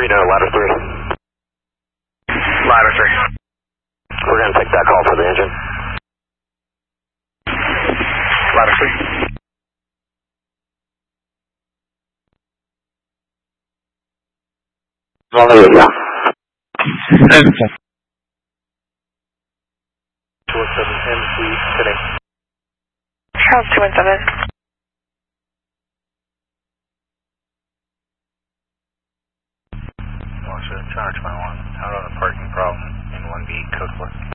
you doing, ladder 3? Ladder 3. We're going to take that call for the engine. Ladder 3. Well, there we go. 217 MC today. Charles 217. Charge 21. Out on a parking problem in 1B code 4.